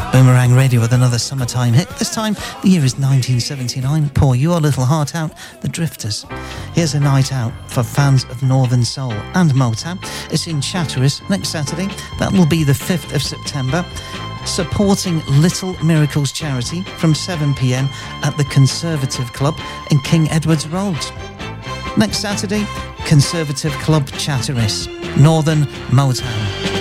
Boomerang Radio with another summertime hit. This time, the year is 1979. Pour your little heart out, the Drifters. Here's a night out for fans of Northern Soul and Motown. It's in Chatteris next Saturday. That will be the 5th of September. Supporting Little Miracles charity from 7 p.m. at the Conservative Club in King Edward's Road. Next Saturday, Conservative Club Chatteris, Northern Motown.